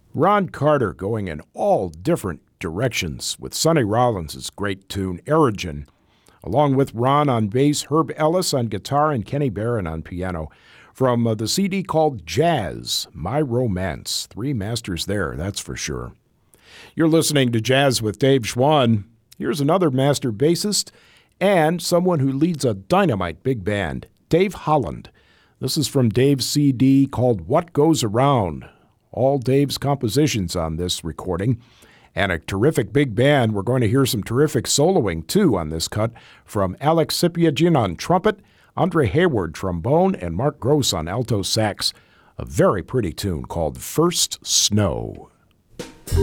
Ron Carter going in all different directions with Sonny Rollins' great tune, Erigen, along with Ron on bass, Herb Ellis on guitar, and Kenny Barron on piano. From the CD called Jazz, My Romance. Three masters there, that's for sure. You're listening to Jazz with Dave Schwann. Here's another master bassist and someone who leads a dynamite big band, Dave Holland. This is from Dave's CD called What Goes Around. All Dave's compositions on this recording. And a terrific big band. We're going to hear some terrific soloing, too, on this cut from Alex Sipiagin on trumpet, Andre Hayward trombone, and Mark Gross on alto sax. A very pretty tune called First Snow.